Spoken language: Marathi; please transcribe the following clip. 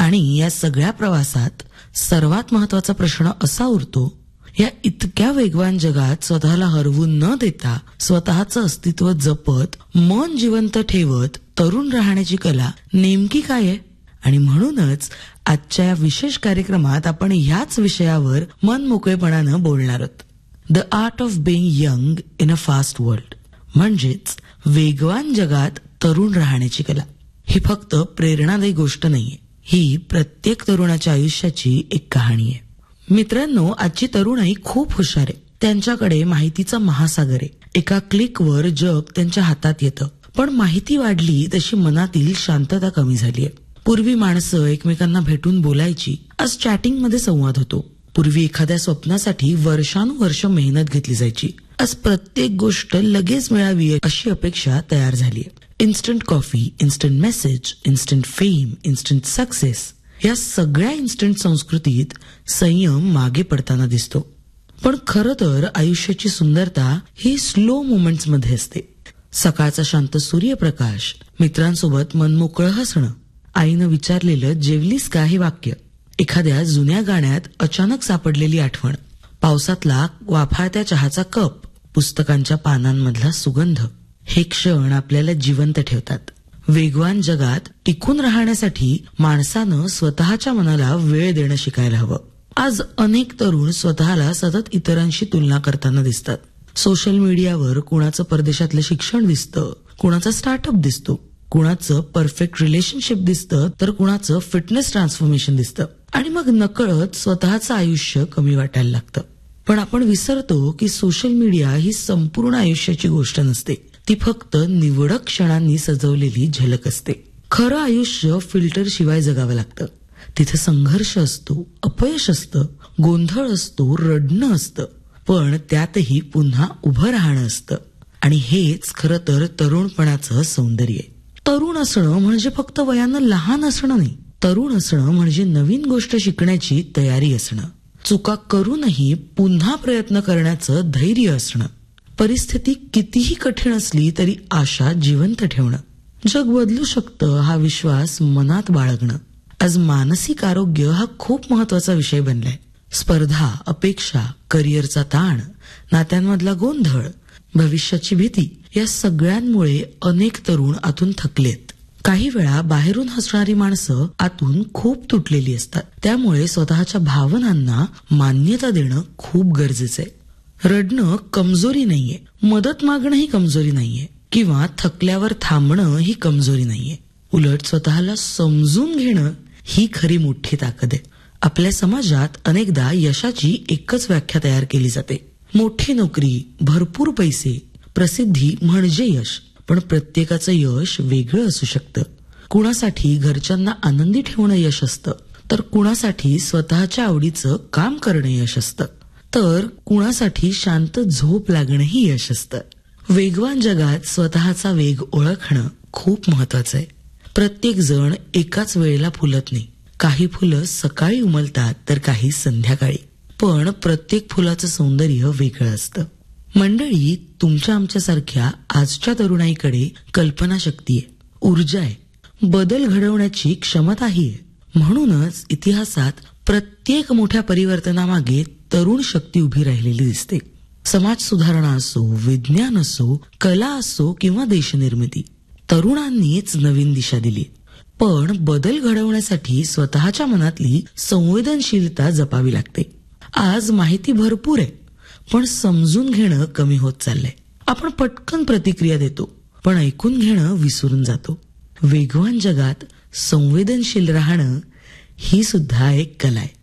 आणि या सगळ्या प्रवासात सर्वात महत्वाचा प्रश्न असा उरतो, या इतक्या वेगवान जगात स्वतःला हरवून न देता स्वतःचं अस्तित्व जपत, मन जिवंत ठेवत तरुण राहण्याची कला नेमकी काय आहे? आणि म्हणूनच आजच्या या विशेष कार्यक्रमात आपण ह्याच विषयावर मन मोकळेपणानं बोलणार आहोत. The art of being young in a first world, म्हणजेच वेगवान जगात तरुण राहण्याची कला. ही फक्त प्रेरणादायी गोष्ट नाहीये, ही प्रत्येक तरुणाच्या आयुष्याची एक कहाणी आहे. मित्रांनो, आजची तरुणाई खूप हुशार आहे. त्यांच्याकडे माहितीचा महासागर आहे. एका क्लिकवर जग त्यांच्या हातात येतं. पण माहिती वाढली तशी मनातील शांतता कमी झाली आहे. पूर्वी माणसं एकमेकांना भेटून बोलायची, आज चॅटिंग मध्ये संवाद होतो. पूर्वी एखाद्या स्वप्नासाठी वर्षानुवर्ष मेहनत घेतली जायची, आज प्रत्येक गोष्ट लगेच मिळावी अशी अपेक्षा तयार झाली आहे. Instant coffee, instant message, instant fame, instant success, या सगळ्या इन्स्टंट संस्कृतीत संयम मागे पडताना दिसतो. पण खरं तर आयुष्याची सुंदरता ही स्लो मोमेंट्स मध्ये असते. सकाळचा शांत सूर्यप्रकाश, मित्रांसोबत मनमोकळं हसणं, आईनं विचारलेलं जेवलीस का हे वाक्य, एखाद्या जुन्या गाण्यात अचानक सापडलेली आठवण, पावसातला वाफाळत्या चहाचा कप, पुस्तकांच्या पानांमधला सुगंध, हे क्षण आपल्याला जिवंत ठेवतात. वेगवान जगात टिकून राहण्यासाठी माणसानं स्वतःच्या मनाला वेळ देणं शिकायला हवं. आज अनेक तरुण स्वतःला सतत इतरांशी तुलना करताना दिसतात. सोशल मीडियावर कुणाचं परदेशातलं शिक्षण दिसतं, कुणाचा स्टार्टअप दिसतो, कुणाचं परफेक्ट रिलेशनशिप दिसतं, तर कुणाचं फिटनेस ट्रान्सफॉर्मेशन दिसतं. आणि मग नकळत स्वतःचं आयुष्य कमी वाटायला लागतं. पण आपण विसरतो की सोशल मीडिया ही संपूर्ण आयुष्याची गोष्ट नसते. ती फक्त निवडक क्षणांनी सजवलेली झलक असते. खरं आयुष्य फिल्टर शिवाय जगावं लागतं. तिथे संघर्ष असतो, अपयश असतं, गोंधळ असतो, रडणं असतं, पण त्यातही पुन्हा उभं राहणं असतं. आणि हेच खरं तर तरुणपणाचं सौंदर्य आहे. तरुण असणं म्हणजे फक्त वयानं लहान असणं नाही. तरुण असणं म्हणजे नवीन गोष्ट शिकण्याची तयारी असणं, चुका करूनही पुन्हा प्रयत्न करण्याचं धैर्य असणं, परिस्थिती कितीही कठीण असली तरी आशा जिवंत ठेवणं, जग बदलू शकतं हा विश्वास मनात बाळगणं. आज मानसिक आरोग्य हा खूप महत्वाचा विषय बनलाय. स्पर्धा, अपेक्षा, करिअरचा ताण, नात्यांमधला गोंधळ, भविष्याची भीती, या सगळ्यांमुळे अनेक तरुण आतून थकलेत. काही वेळा बाहेरून हसणारी माणसं आतून खूप तुटलेली असतात. त्यामुळे स्वतःच्या भावनांना मान्यता देणं खूप गरजेचं आहे. रडणं कमजोरी नाहीये, मदत मागणं ही कमजोरी नाहीये, किंवा थकल्यावर थांबणं ही कमजोरी नाहीये. उलट स्वतःला समजून घेणं ही खरी मोठी ताकद आहे. आपल्या समाजात अनेकदा यशाची एकच व्याख्या तयार केली जाते. मोठी नोकरी, भरपूर पैसे, प्रसिद्धी म्हणजे यश. पण प्रत्येकाचं यश वेगळं असू शकतं. कुणासाठी घरच्यांना आनंदी ठेवणं यश असतं, तर कुणासाठी स्वतःच्या आवडीचं काम करणं यश असतं, तर कुणासाठी शांत झोप लागणंही यश असतं. वेगवान जगात स्वतःचा वेग ओळखणं खूप महत्वाचं आहे. प्रत्येक जण एकाच वेळेला फुलत नाही. काही फुलं सकाळी उमलतात तर काही संध्याकाळी. पण प्रत्येक फुलाचं सौंदर्य वेगळं असतं. मंडळी, तुमच्या आमच्यासारख्या आजच्या तरुणाईकडे कल्पनाशक्ती आहे, ऊर्जा आहे, बदल घडवण्याची क्षमताही आहे. म्हणूनच इतिहासात प्रत्येक मोठ्या परिवर्तनामागे तरुण शक्ती उभी राहिलेली दिसते. समाज सुधारणा असो, विज्ञान असो, कला असो किंवा देशनिर्मिती, तरुणांनीच नवीन दिशा दिली. पण बदल घडवण्यासाठी स्वतःच्या मनातली संवेदनशीलता जपावी लागते. आज माहिती भरपूर आहे, पण समजून घेणं कमी होत चाललंय. आपण पटकन प्रतिक्रिया देतो, पण ऐकून घेणं विसरून जातो. वेगवान जगात संवेदनशील राहणं ही सुद्धा एक कला आहे.